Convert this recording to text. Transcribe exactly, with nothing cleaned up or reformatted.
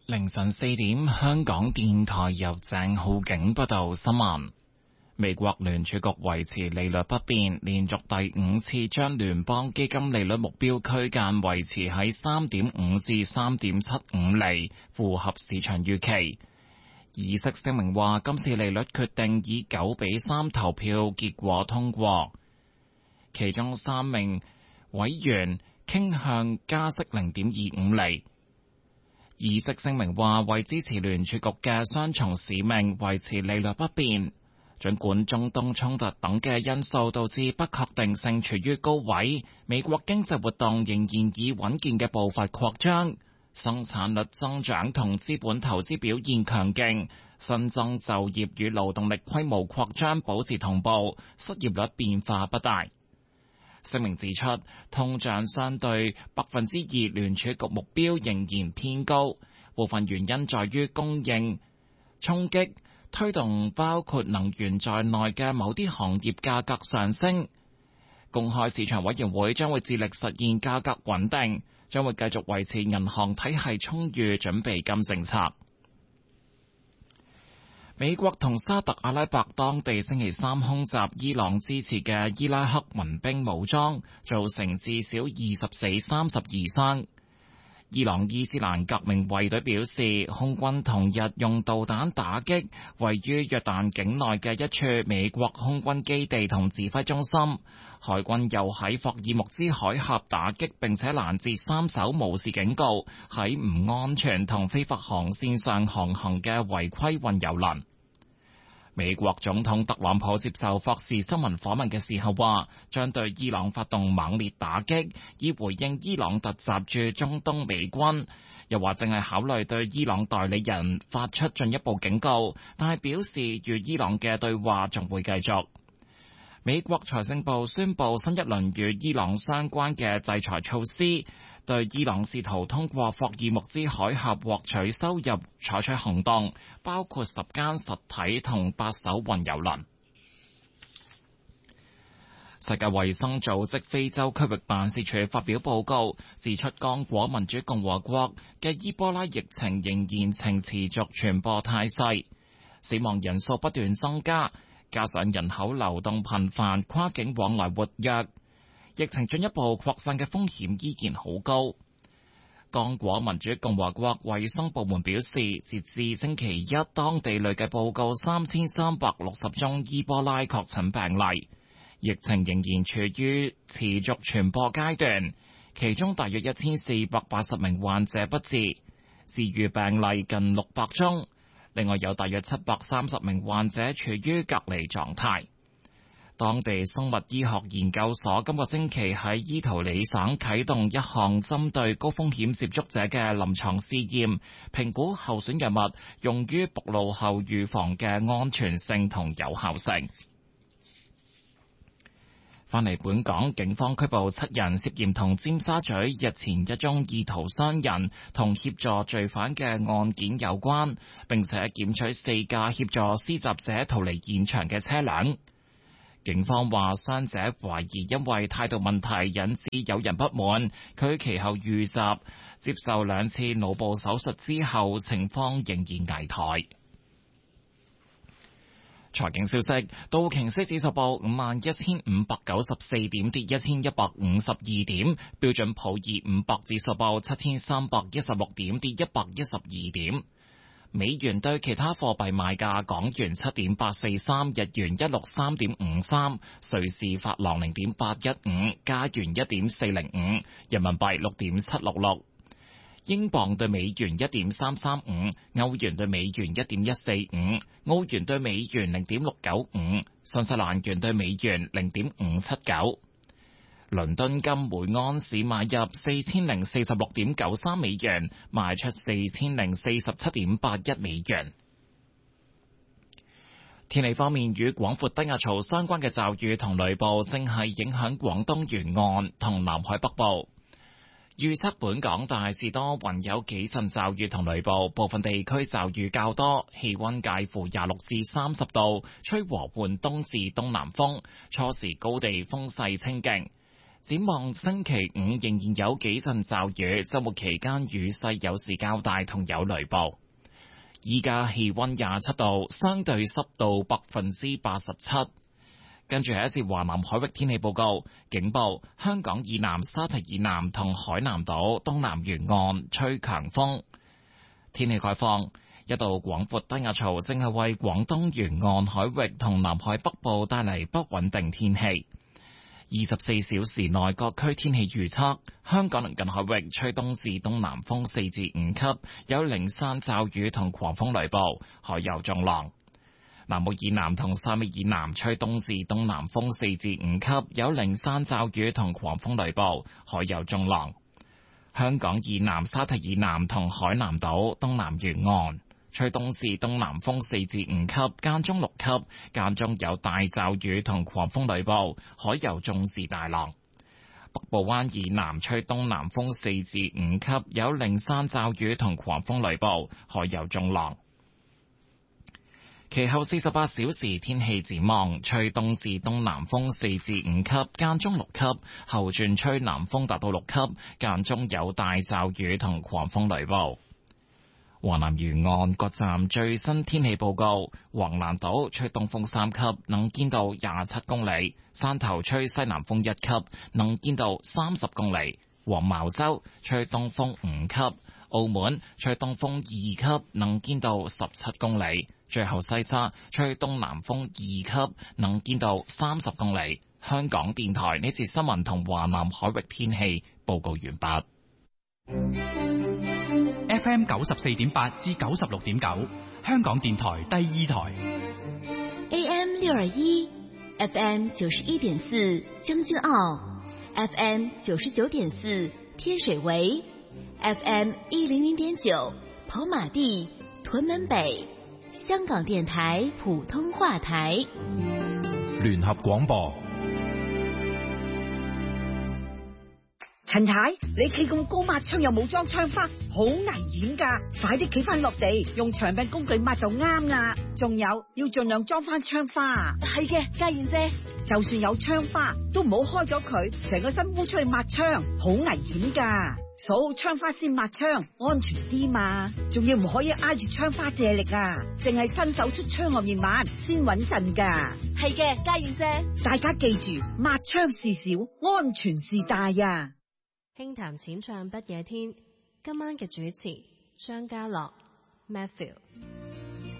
凌晨四點，香港電台由鄭浩景報道新聞。美國聯儲局維持利率不變，連續第五次將聯邦基金利率目標區間維持喺三點五至三點七五厘，符合市場預期。議息聲明話，今次利率決定以九比三投票結果通過，其中三名委員傾向加息零點二五厘。議息聲明話，為支持聯儲局嘅雙重使命，維持利率不變。儘管中東衝突等嘅因素導致不確定性處於高位，美國經濟活動仍然以穩健嘅步伐擴張，生產率增長同資本投資表現強勁，新增就業與勞動力規模擴張保持同步，失業率變化不大。聲明指出，通脹相對百分之二聯儲局目標仍然偏高，部分原因在於供應衝擊推動包括能源在內嘅某啲行業價格上升。公開市場委員會將會致力實現價格穩定，將會繼續維持銀行體系充裕準備金政策。美國同沙特阿拉伯當地星期三空襲伊朗支持嘅伊拉克民兵武裝，造成至少二十四、三十二傷。伊朗伊斯蘭革命衛隊表示，空軍同日用導彈打擊位於約旦境內嘅一處美國空軍基地同指揮中心。海軍又喺霍爾木茲海峽打擊並且攔截三艘無視警告喺唔安全同非法航線上航行嘅違規運油輪。美國總統特朗普接受霍士新聞訪問嘅時候話，將對伊朗發動猛烈打擊，以回應伊朗突襲駐中東美軍。又話正係考慮對伊朗代理人發出進一步警告，但係表示與伊朗嘅對話仲會繼續。美國財政部宣布新一輪與伊朗相關嘅制裁措施，對伊朗試圖通過霍爾木茲海峽獲取收入採取行動，包括十間實體同八艘運油輪。世界衛生組織非洲區域辦事處發表報告，指出剛果民主共和國嘅伊波拉疫情仍然呈持續傳播態勢，死亡人數不斷增加，加上人口流動頻繁，跨境往來活躍，疫情進一步擴散嘅風險依然好高。剛果民主共和國衛生部門表示，截至星期一，當地累計報告三千三百六十宗伊波拉確診病例，疫情仍然處於持續傳播階段，其中大約一千四百八十名患者不治，治癒病例近六百宗。另外有大約七百三十名患者處於隔離狀態。當地生物醫學研究所今個星期喺伊圖里省啟動一項針對高風險接觸者嘅臨床試驗，評估候選藥物用於暴露後預防嘅安全性同有效性。返嚟本港，警方拘捕七人，涉嫌同尖沙咀日前一宗意圖傷人同協助罪犯嘅案件有關，並且檢取四架協助施襲者逃離現場嘅車輛。警方話，傷者懷疑因為態度問題引致有人不滿，佢其後遇襲，接受兩次腦部手術之後，情況仍然危殆。財經消息，道瓊斯指數報五萬一千五百九十四點，跌一千一百五十二點；標準普爾五百指數報七千三百一十六點，跌一百一十二點。美元對其他貨幣賣價：港元七點八四三，日元一六三點五三，瑞士法郎零點八一五，加元一點四零五，人民幣六點七六六。英鎊對美元一點三三五，歐元對美元一點一四五，澳元對美元零點六九五，新西蘭元對美元零點五七九。倫敦金每盎司買入四千零四十六點九三美元，賣出四千零四十七點八一美元。天氣方面，與廣闊低壓槽相關嘅驟雨同雷暴正係影響廣東沿岸同南海北部。預測本港大致多雲，有幾陣驟雨同雷暴，部分地區驟雨較多，氣溫介乎廿六至三十度，吹和緩東至東南風，初時高地風勢清勁。 展望星期五仍然有幾陣驟雨，週末期間雨勢有時較大同有雷暴。依家氣溫廿七度，相對濕度百分之八十七。跟住係一節華南海域天氣報告，警報：香港以南、沙堤以南同海南島東南沿岸吹強風。天氣概況：一道廣闊低壓槽正係為廣東沿岸海域同南海北部帶嚟不穩定天氣。二十四小時內各區天氣預測：香港鄰近海域吹東至東南風四至五級，有零散驟雨同狂風雷暴，海有中浪。南澳以南同汕尾以南吹東至東南風四至五級，有零散驟雨同狂風雷暴，海有中浪。香港以南、沙堤以南同海南島東南沿岸吹東至東南風四至五級，間中六級，間中有大驟雨同狂風雷暴，海有中至大浪。北部灣以南吹東南風四至五級，有零散驟雨同狂風雷暴，海有中浪。其後四十八小時天氣展望，吹東至東南風四至五級，間中六級，後轉吹南風達到六級，間中有大驟雨同狂風雷暴。華南沿岸各站最新天氣報告：橫瀾島吹東風三級，能見度廿七公里；汕頭吹西南風一級，能見度三十公里；黃茅洲吹東風五級；澳門吹東風二級，能見度十七公里。最後西沙吹東南風二級，能見度三十公里。香港電台呢次新聞同華南海域天氣報告完畢。 F M 九十四點八至九十六點九，香港電台第二台。 A M 六二一，F M 九十一點四將軍澳，F M 九十九點四天水圍，F M 一零零點九跑馬地、屯門北。香港電台普通話台聯合廣播。 陳太，你企咁高抹窗又冇裝窗花，好危險噶！快啲企翻落地，用長柄工具抹就啱啦。仲有要盡量裝翻窗花。 係嘅，家燕姐。 就算有窗花，都唔好開咗佢，成個身烏出去抹窗，好危險噶。數好窗花先抹窗，安全啲嘛。仲要唔可以挨住窗花借力啊，淨係伸手出窗外面抹先穩陣噶。 係嘅，家燕姐。 大家記住，抹窗事小，安全事大呀。 輕談淺唱不夜天，今晚嘅主持張家樂 Matthew。